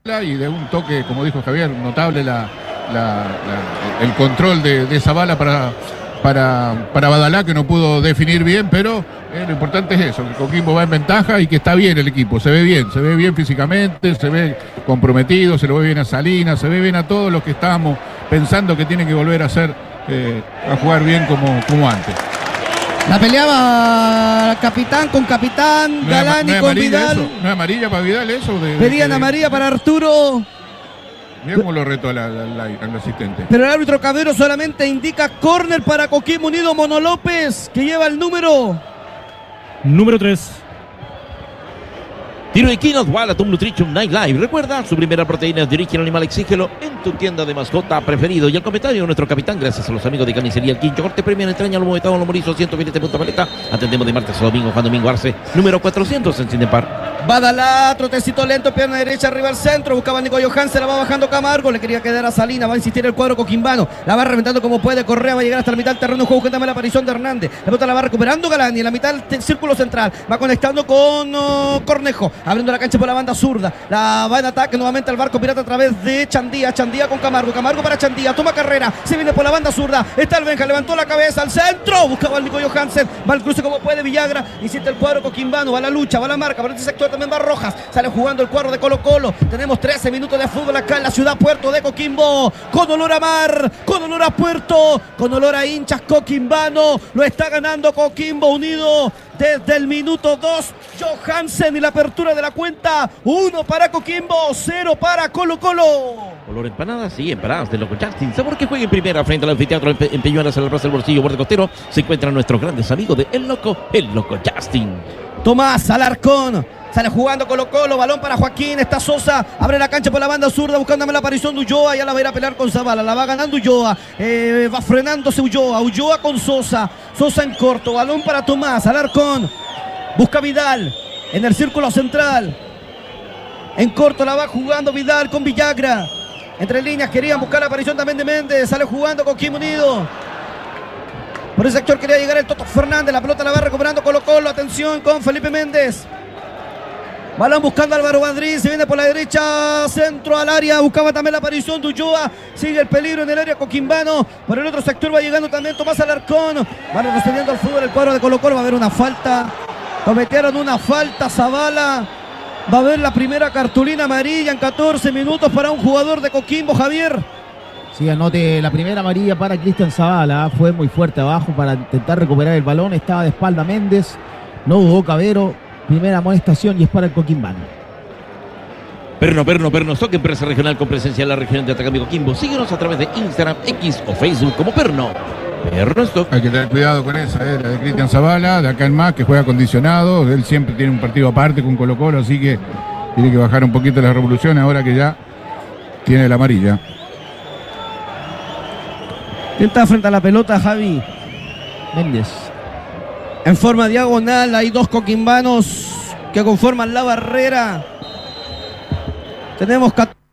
y de un toque, como dijo Javier, notable el control de Zavala para Badalá, que no pudo definir bien, pero lo importante es eso, que Coquimbo va en ventaja y que está bien el equipo, se ve bien físicamente, se ve comprometido, se lo ve bien a Salinas, se ve bien a todos los que estábamos pensando que tienen que volver a jugar bien como antes. La peleaba capitán con capitán, Galani con Vidal. ¿No es amarilla para Vidal eso? Pedían amarilla para Arturo. Mira cómo lo retó al asistente. Pero el árbitro Cabero solamente indica córner para Coquimbo Unido. Mono López, que lleva el número 3. Tiro de esquina, Walatum Nutrition Night Live. Recuerda, su primera proteína es de origen animal, exígelo en tu tienda de mascota preferido. Y el comentario de nuestro capitán, gracias a los amigos de Carnicería El Quincho. Corte premio en entraña, lomo vetado, lomo liso, 120 puntos paleta. Atendemos de martes a domingo, Juan Domingo Arce, número 400 en Cinepar. Badalá, trotecito lento, pierna derecha, arriba al centro. Buscaba Nico Johansen, la va bajando Camargo. Le quería quedar a Salinas, va a insistir el cuadro coquimbano. La va reventando como puede, Correa va a llegar hasta la mitad del terreno de juego. Cuéntame la aparición de Hernández. La pelota la va recuperando Galani en la mitad del círculo central. Va conectando con Cornejo, abriendo la cancha por la banda zurda. La va en ataque nuevamente al barco pirata a través de Chandía. Chandía con Camargo. Camargo para Chandía. Toma carrera. Se viene por la banda zurda. Está el Benja. Levantó la cabeza al centro. Buscaba al Nico Johansen. Va al cruce como puede Villagra. Insiste el cuadro coquimbano. Va a la lucha. Va a la marca. Por este sector también va Rojas. Sale jugando el cuadro de Colo Colo. Tenemos 13 minutos de fútbol acá en la ciudad puerto de Coquimbo. Con olor a mar. Con olor a puerto. Con olor a hinchas coquimbano. Lo está ganando Coquimbo Unido. Desde el minuto 2, Johansen y la apertura de la cuenta. 1 para Coquimbo, 0 para Colo Colo. Olor empanadas, sí, empanadas de Loco Justin. Sabor que juega en primera frente al anfiteatro en Peñuelas, en la Plaza del Bolsillo, borde costero. Se encuentran nuestros grandes amigos de El Loco Justin. Tomás Alarcón. Sale jugando Colo Colo, balón para Joaquín, está Sosa, abre la cancha por la banda zurda, buscándome la aparición de Ulloa, ya la va a ir a pelear con Zavala, la va ganando Ulloa, va frenándose Ulloa con Sosa, Sosa en corto, balón para Tomás, Alarcón, busca Vidal, en el círculo central, en corto la va jugando Vidal con Villagra, entre líneas querían buscar la aparición también de Méndez, sale jugando Coquimbo Unido. Por ese sector quería llegar el Toto Fernández, la pelota la va recuperando Colo Colo, atención con Felipe Méndez. Balón buscando a Álvaro Madrid, se viene por la derecha, centro al área, buscaba también la aparición de Ulloa, sigue el peligro en el área coquimbano, por el otro sector va llegando también Tomás Alarcón, va retrocediendo al fútbol el cuadro de Colo Colo, va a haber una falta, cometieron una falta Zavala, va a haber la primera cartulina amarilla en 14 minutos para un jugador de Coquimbo, Javier. Sí, anote la primera amarilla para Cristian Zavala, fue muy fuerte abajo para intentar recuperar el balón, estaba de espalda Méndez, no dudó Cabero. Primera amonestación y es para el coquimbano. Perno, Stock, empresa regional con presencia en la región de Atacama y Coquimbo. Síguenos a través de Instagram, X o Facebook como Perno Stock. Hay que tener cuidado con esa, la de Cristian Zavala, de acá en más, que juega acondicionado. Él siempre tiene un partido aparte con Colo Colo, así que tiene que bajar un poquito las revoluciones ahora que ya tiene la amarilla. ¿Quién está frente a la pelota, Javi? Méndez. En forma diagonal hay dos coquimbanos que conforman la barrera. Tenemos 14